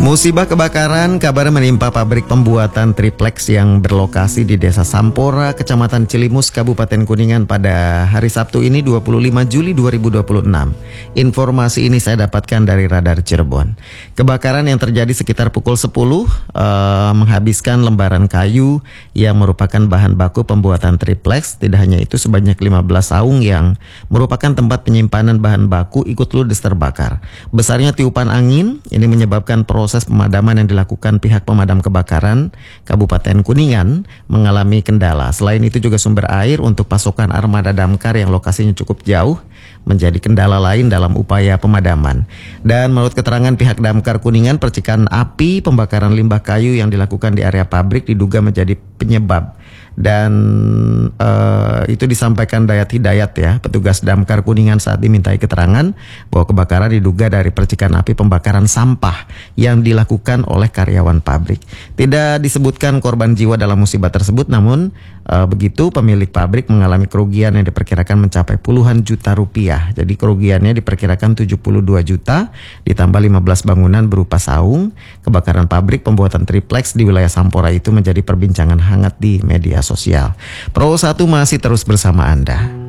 Musibah kebakaran kabar menimpa pabrik pembuatan triplex yang berlokasi di Desa Sampora, Kecamatan Cilimus, Kabupaten Kuningan pada hari Sabtu ini 25 Juli 2026. Informasi ini saya dapatkan dari Radar Cirebon. Kebakaran yang terjadi sekitar pukul 10 menghabiskan lembaran kayu yang merupakan bahan baku pembuatan triplex. Tidak hanya itu, sebanyak 15 saung yang merupakan tempat penyimpanan bahan baku ikut ludes terbakar. Besarnya tiupan angin ini menyebabkan proses pemadaman yang dilakukan pihak pemadam kebakaran Kabupaten Kuningan mengalami kendala. Selain itu juga sumber air untuk pasokan armada damkar yang lokasinya cukup jauh menjadi kendala lain dalam upaya pemadaman. Dan menurut keterangan pihak damkar Kuningan, percikan api pembakaran limbah kayu yang dilakukan di area pabrik diduga menjadi penyebab. Dan itu disampaikan Dayat Hidayat ya, petugas damkar Kuningan saat dimintai keterangan bahwa kebakaran diduga dari percikan api pembakaran sampah yang dilakukan oleh karyawan pabrik. Tidak disebutkan korban jiwa dalam musibah tersebut, namun begitu pemilik pabrik mengalami kerugian yang diperkirakan mencapai puluhan juta rupiah. Jadi kerugiannya diperkirakan 72 juta ditambah 15 bangunan berupa saung. Kebakaran pabrik pembuatan triplex di wilayah Sampora itu menjadi perbincangan hangat di media sosial. Pro 1 masih terus bersama Anda.